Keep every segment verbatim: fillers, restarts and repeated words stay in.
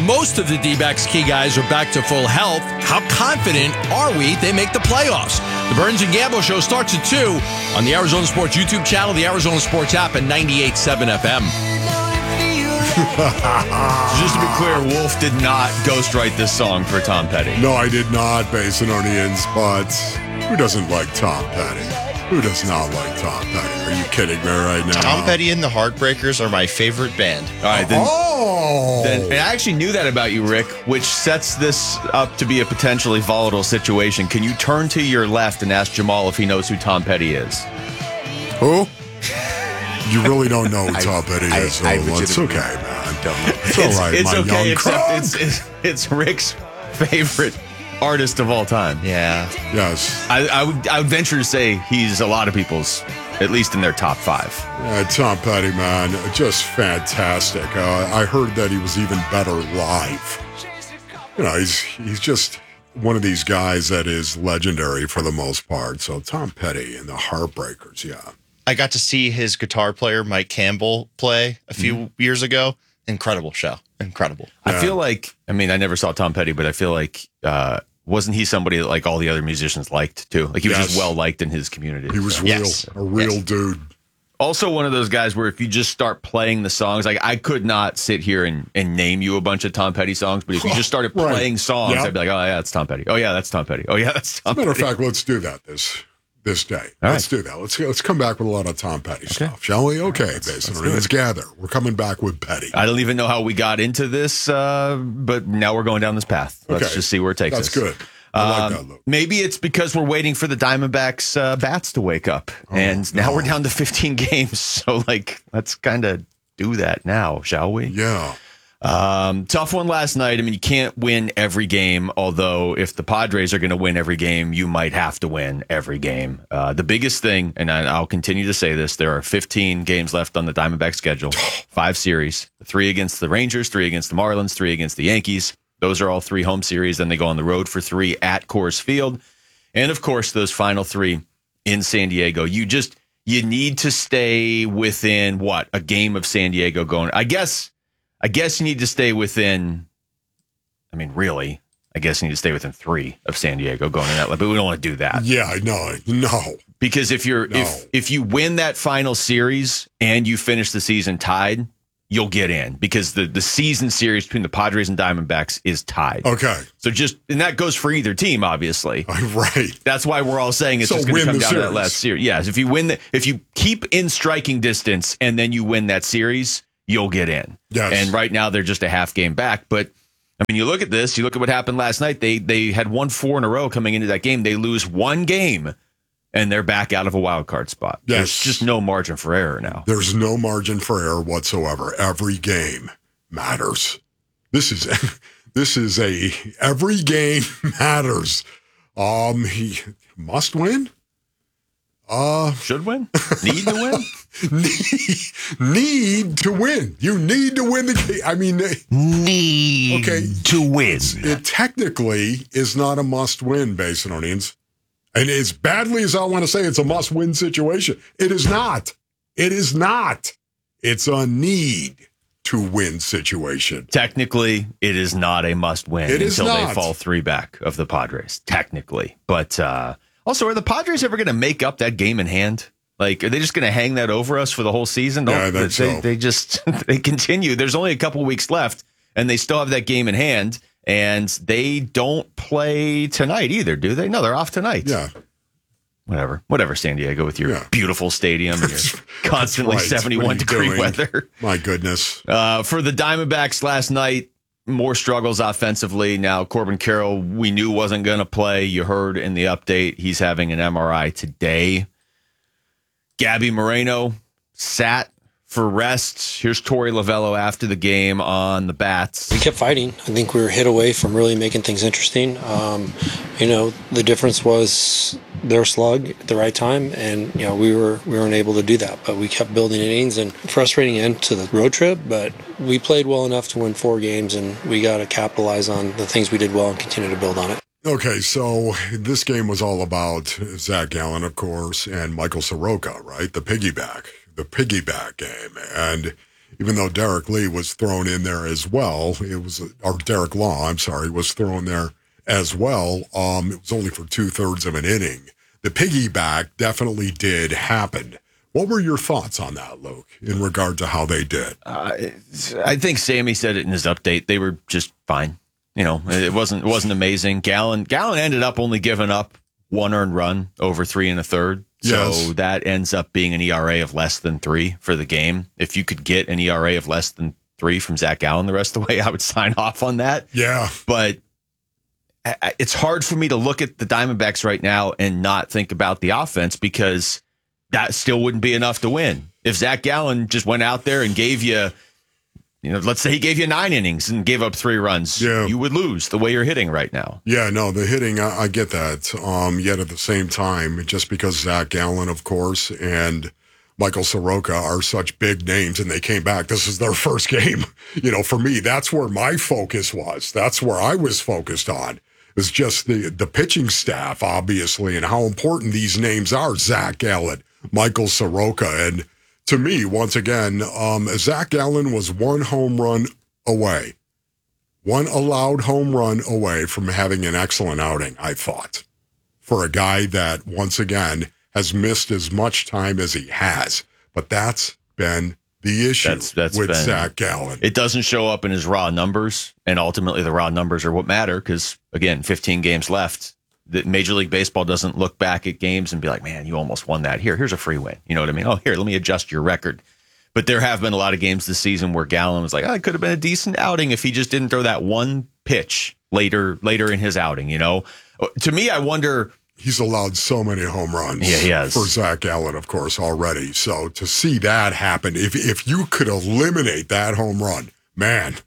most of the D-backs key guys are back to full health, how confident are we they make the playoffs? The Burns and Gamble Show starts at two on the Arizona Sports YouTube channel, the Arizona Sports app, and ninety-eight point seven F M. Just to be clear, Wolf did not ghostwrite this song for Tom Petty. No, I did not, Basinonians, but who doesn't like Tom Petty? Who does not like Tom Petty? Are you kidding me right now? Tom Petty and the Heartbreakers are my favorite band. All right, then, oh! then and I actually knew that about you, Rick, which sets this up to be a potentially volatile situation. Can you turn to your left and ask Jamal if he knows who Tom Petty is? Who? You really don't know who I, Tom Petty I, is, so I it's okay, legitimately man. don't know. It's all right, it's my okay, young except crowd. it's, it's it's Rick's favorite artist of all time. Yeah. Yes. I, I would I would venture to say he's a lot of people's, at least in their top five. Yeah, Tom Petty, man, just fantastic. Uh, I heard that he was even better live. You know, he's he's just one of these guys that is legendary for the most part. So Tom Petty and the Heartbreakers, yeah. I got to see his guitar player, Mike Campbell, play a few mm-hmm. years ago. Incredible show. Incredible. Yeah. I feel like, I mean, I never saw Tom Petty, but I feel like, uh, wasn't he somebody that like all the other musicians liked too? Like he was yes. just well liked in his community. He was so. real, yes. a real yes. dude. Also one of those guys where if you just start playing the songs, like I could not sit here and, and name you a bunch of Tom Petty songs, but if you just started right. playing songs, yep. I'd be like, oh yeah, that's Tom Petty. Oh yeah, that's Tom Petty. Oh yeah, that's Tom As a matter Petty. of fact, let's do that this this day. All let's right. do that. Let's let's come back with a lot of Tom Petty Okay. stuff, shall we? Okay, let's, Basin. let's Let's gather. We're coming back with Petty. I don't even know how we got into this, uh, but now we're going down this path. Let's Okay. just see where it takes That's us. good. I like Um, that, Luke. maybe it's because we're waiting for the Diamondbacks uh, bats to wake up, Oh, and now no. we're down to fifteen games. So, like, let's kind of do that now, shall we? Yeah. Um, tough one last night. I mean, you can't win every game, although if the Padres are going to win every game, you might have to win every game. Uh, the biggest thing, and I, I'll continue to say this, there are fifteen games left on the Diamondback schedule, five series, three against the Rangers, three against the Marlins, three against the Yankees. Those are all three home series. Then they go on the road for three at Coors Field. And, of course, those final three in San Diego. You just, you need to stay within, what, a game of San Diego going. I guess, I guess you need to stay within, I mean, really, I guess you need to stay within three of San Diego going in that, but we don't want to do that. Yeah, no, no. Because if you're, No. if, if you win that final series and you finish the season tied, you'll get in because the, the season series between the Padres and Diamondbacks is tied. Okay. So just, and that goes for either team, obviously. Right. That's why we're all saying it's So just going to win come the down to that series. last series. Yes, if you win, the, if you keep in striking distance and then you win that series, you'll get in. Yes. And right now they're just a half game back. But I mean, you look at this, you look at what happened last night. They they had won four in a row coming into that game. They lose one game and they're back out of a wild card spot. Yes. There's just no margin for error now. There's no margin for error whatsoever. Every game matters. This is this is a every game matters. Um, he must win. Uh, Should win? Need to win? need, need to win. You need to win the game. I mean, Need Okay. to win. it technically is not a must-win, Basinonians. And as badly as I want to say it's a must-win situation, it is not. It is not. It's a need-to-win situation. Technically, it is not a must win It is until they not. fall three back of the Padres. Technically. But uh, also, are the Padres ever going to make up that game in hand? Like, are they just going to hang that over us for the whole season? Yeah, I think they, so. they just they continue. There's only a couple weeks left, and they still have that game in hand. And they don't play tonight either, do they? No, they're off tonight. Yeah. Whatever. Whatever, San Diego, with your Yeah. beautiful stadium and your constantly right. seventy-one What are you degree doing? weather. My goodness. Uh, for the Diamondbacks last night, more struggles offensively. Now, Corbin Carroll, we knew wasn't going to play. You heard in the update, he's having an M R I today. Gabby Moreno sat for rest. Here's Torey Lovello after the game on the bats. We kept fighting. I think we were hit away from really making things interesting. Um, you know, the difference was their slug at the right time, and you know we were we weren't able to do that. But we kept building innings, and frustrating end to the road trip. But we played well enough to win four games, and we got to capitalize on the things we did well and continue to build on it. Okay, so this game was all about Zach Gallen, of course, and Michael Soroka, right? The piggyback, the piggyback game. And even though Derek Lee was thrown in there as well, it was, or Derek Law, I'm sorry, was thrown there as well. Um, it was only for two thirds of an inning. The piggyback definitely did happen. What were your thoughts on that, Luke, in regard to how they did? Uh, I think Sammy said it in his update. They were just fine. You know, it wasn't it wasn't amazing. Gallen Gallen ended up only giving up one earned run over three and a third. So Yes. that ends up being an E R A of less than three for the game. If you could get an E R A of less than three from Zach Gallen the rest of the way, I would sign off on that. Yeah. But I- it's hard for me to look at the Diamondbacks right now and not think about the offense, because that still wouldn't be enough to win. If Zach Gallen just went out there and gave you, you know, let's say he gave you nine innings and gave up three runs, Yeah. you would lose the way you're hitting right now. Yeah, no, the hitting, I, I get that. Um, yet at the same time, just because Zach Gallen, of course, and Michael Soroka are such big names and they came back, this is their first game. You know, for me, that's where my focus was. That's where I was focused on. It's just the, the pitching staff, obviously, and how important these names are. Zach Gallen, Michael Soroka. And to me, once again, um, Zach Gallen was one home run away. One allowed home run away from having an excellent outing, I thought, for a guy that, once again, has missed as much time as he has. But that's been the issue That's- that's with been- Zach Gallen. It doesn't show up in his raw numbers, and ultimately the raw numbers are what matter because, again, fifteen games left. The Major League Baseball doesn't look back at games and be like, man, you almost won that. Here, here's a free win. You know what I mean? Oh, here, let me adjust your record. But there have been a lot of games this season where Gallen was like, oh, it could have been a decent outing if he just didn't throw that one pitch later later in his outing, you know? To me, I wonder... He's allowed so many home runs Yeah, he has. for Zach Gallen, of course, already. So to see that happen, if if you could eliminate that home run, man,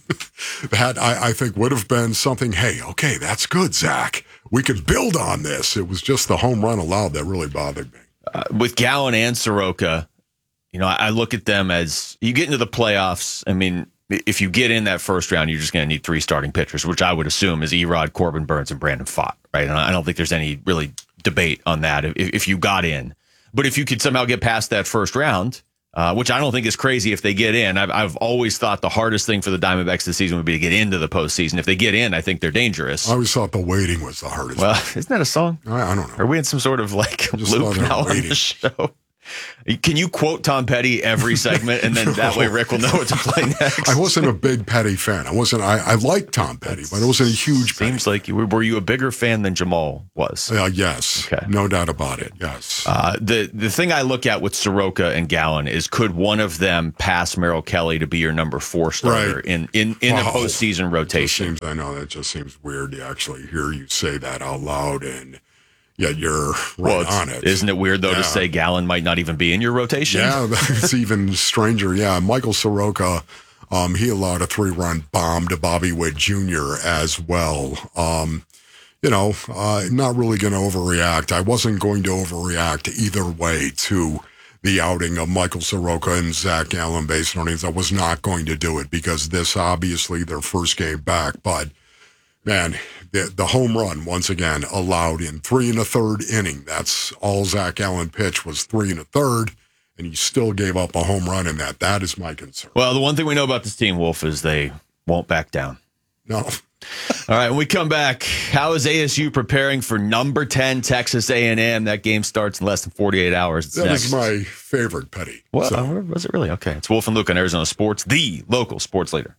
that I, I think would have been something, hey, okay, that's good, Zach. We can build on this. It was just the home run allowed that really bothered me. Uh, with Gallen and Soroka, you know, I, I look at them as you get into the playoffs. I mean, if you get in that first round, you're just going to need three starting pitchers, which I would assume is Erod, Corbin Burns, and Brandon Pfaadt, right? And I don't think there's any really debate on that if, if you got in. But if you could somehow get past that first round, uh, which I don't think is crazy if they get in, I've, I've always thought the hardest thing for the Diamondbacks this season would be to get into the postseason. If they get in, I think they're dangerous. I always thought the waiting was the hardest. Well, isn't that a song? I, I don't know. Are we in some sort of like just loop thought they were now on waiting. the show? Can you quote Tom Petty every segment, and then that way Rick will know what to play next? I wasn't a big Petty fan. I wasn't. I, I liked Tom Petty, but I wasn't a huge Petty. Seems like you were. Were you a bigger fan than Jamal was? Uh, yes, Okay. no doubt about it. Yes. Uh, the the thing I look at with Soroka and Gallen is could one of them pass Merrill Kelly to be your number four starter Right. in in in Wow. a postseason It rotation? seems, I know that just seems weird to actually hear you say that out loud, and yet you're right Well, it's- on it. isn't it weird though Yeah. to say Gallen might not even be in your rotation? Yeah, it's even stranger. Yeah, Michael Soroka, um, he allowed a three-run bomb to Bobby Witt Junior as well. Um, you know, uh, not really going to overreact. I wasn't going to overreact either way to the outing of Michael Soroka and Zach Gallen base runnings. I was not going to do it because this obviously their first game back, but man, the, the home run, once again, allowed in three and a third inning. That's all Zach Gallen pitched was three and a third, and he still gave up a home run in that. That is my concern. Well, the one thing we know about this team, Wolf, is they won't back down. No. All right, when we come back, how is A S U preparing for number ten Texas A and M? That game starts in less than forty-eight hours. It's That next. is my favorite, Petty. What? So, Uh, was it really? Okay. It's Wolf and Luke on Arizona Sports, the local sports leader.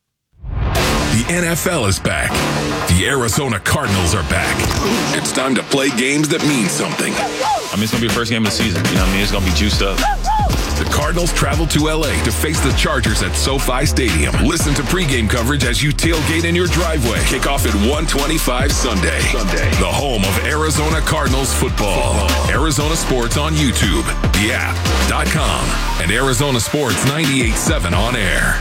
The N F L is back. The Arizona Cardinals are back. It's time to play games that mean something. I mean, it's going to be the first game of the season. You know what I mean? It's going to be juiced up. The Cardinals travel to L A to face the Chargers at SoFi Stadium. Listen to pregame coverage as you tailgate in your driveway. Kickoff at one twenty-five Sunday. Sunday. The home of Arizona Cardinals football. Arizona Sports on YouTube, the app, dot com, and Arizona Sports ninety-eight point seven on air.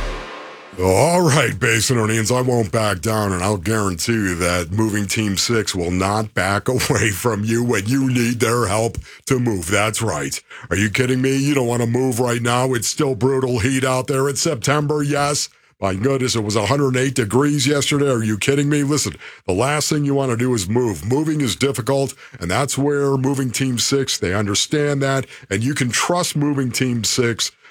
all right, Basinonians, I won't back down, and I'll guarantee you that moving Team six will not back away from you when you need their help to move. That's right. Are you kidding me? You don't want to move right now. It's still brutal heat out there. It's September, yes. My goodness, it was one hundred eight degrees yesterday. Are you kidding me? Listen, the last thing you want to do is move. Moving is difficult, and that's where Moving Team six, they understand that, and you can trust Moving Team six.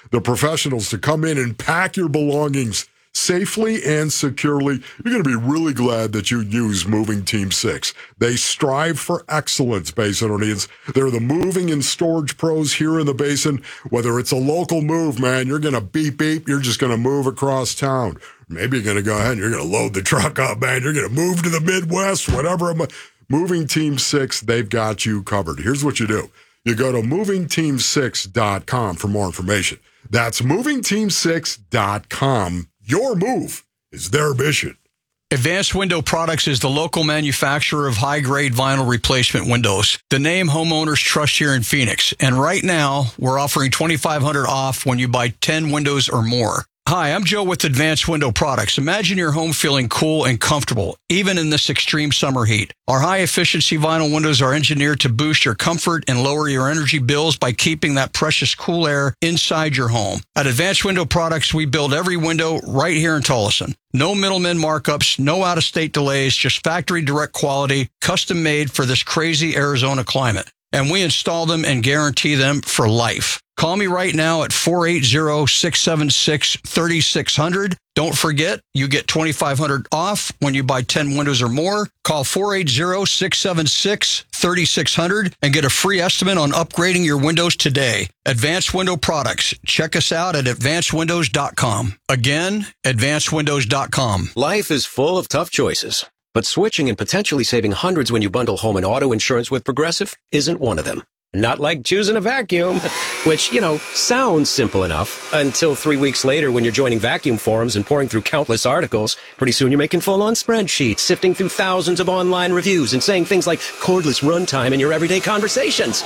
the professionals to come in and pack your belongings safely and securely. You're going to be really glad that you use Moving Team six. They strive for excellence, Basinonians. They're the moving and storage pros here in the Basin. Whether it's a local move, man, you're going to beep, beep. You're just going to move across town. Maybe you're going to go ahead and you're going to load the truck up, man. You're going to move to the Midwest, whatever. Moving Team six, they've got you covered. Here's what you do. You go to moving team six dot com for more information. That's moving team six dot com. Your move is their mission. Advanced Window Products is the local manufacturer of high-grade vinyl replacement windows. The name homeowners trust here in Phoenix. And right now, we're offering twenty-five hundred dollars off when you buy ten windows or more. Hi, I'm Joe with Advanced Window Products. Imagine your home feeling cool and comfortable, even in this extreme summer heat. Our high-efficiency vinyl windows are engineered to boost your comfort and lower your energy bills by keeping that precious cool air inside your home. At Advanced Window Products, we build every window right here in Tolleson. No middlemen markups, no out-of-state delays, just factory direct quality, custom made for this crazy Arizona climate. And we install them and guarantee them for life. Call me right now at four eight zero, six seven six, three six zero zero. Don't forget, you get twenty-five hundred dollars off when you buy ten windows or more. Call four eight zero, six seven six, three six zero zero and get a free estimate on upgrading your windows today. Advanced Window Products. Check us out at advanced windows dot com. Again, advanced windows dot com. Life is full of tough choices, but switching and potentially saving hundreds when you bundle home and auto insurance with Progressive isn't one of them. Not like choosing a vacuum, which, you know, sounds simple enough until three weeks later when you're joining vacuum forums and pouring through countless articles. Pretty soon you're making full-on spreadsheets, sifting through thousands of online reviews and saying things like cordless runtime in your everyday conversations.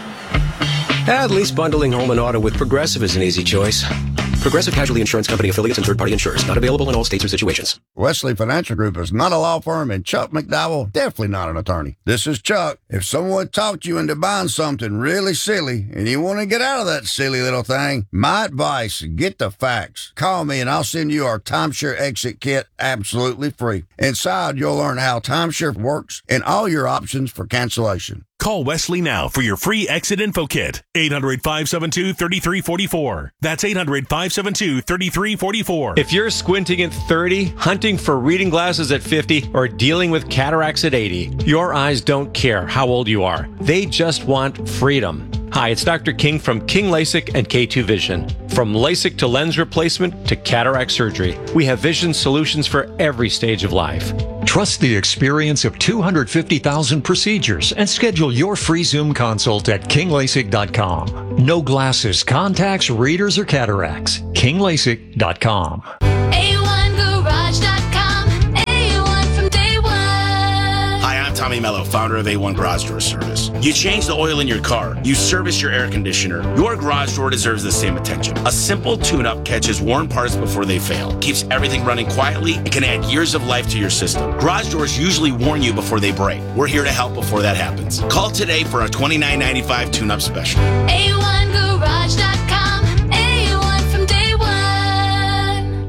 At least bundling home and auto with Progressive is an easy choice. Progressive Casualty Insurance Company affiliates and third-party insurers. Not available in all states or situations. Wesley Financial Group is not a law firm, and Chuck McDowell definitely not an attorney. This is Chuck. If someone talked you into buying something really silly and you want to get out of that silly little thing, my advice, get the facts. Call me and I'll send you our timeshare exit kit absolutely free. Inside, you'll learn how timeshare works and all your options for cancellation. Call Wesley now for your free exit info kit. eight hundred, five seven two, three three four four. That's eight hundred, five seven two, three three four four. If you're squinting at thirty, hunting for reading glasses at fifty, or dealing with cataracts at eighty, your eyes don't care how old you are. They just want freedom. Hi, it's Doctor King from King LASIK and K two Vision. From LASIK to lens replacement to cataract surgery, we have vision solutions for every stage of life. Trust the experience of two hundred fifty thousand procedures and schedule your free Zoom consult at king lasik dot com. No glasses, contacts, readers, or cataracts. king lasik dot com. A one garage dot com. A one from day one. Hi, I'm Tommy Mello, founder of A one Garage Door Service. You change the oil in your car. You service your air conditioner. Your garage door deserves the same attention. A simple tune-up catches worn parts before they fail, keeps everything running quietly, and can add years of life to your system. Garage doors usually warn you before they break. We're here to help before that happens. Call today for a twenty-nine ninety-five tune-up special. A one garage dot com. A one from day one.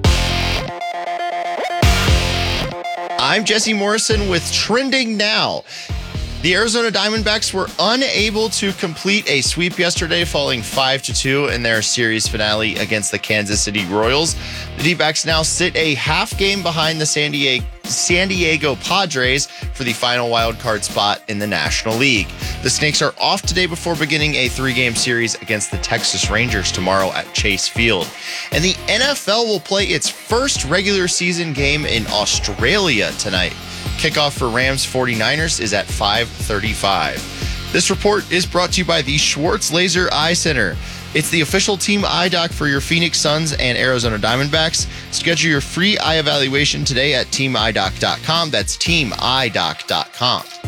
I'm Jesse Morrison with Trending Now. The Arizona Diamondbacks were unable to complete a sweep yesterday, falling five to two in their series finale against the Kansas City Royals. The D-backs now sit a half game behind the San Diego, San Diego Padres for the final wild card spot in the National League. The Snakes are off today before beginning a three-game series against the Texas Rangers tomorrow at Chase Field. And the N F L will play its first regular season game in Australia tonight. Kickoff for Rams forty-niners is at five thirty-five. This report is brought to you by the Schwartz Laser Eye Center. It's the official team eye doc for your Phoenix Suns and Arizona Diamondbacks. Schedule your free eye evaluation today at team eye doc dot com. That's team eye doc dot com.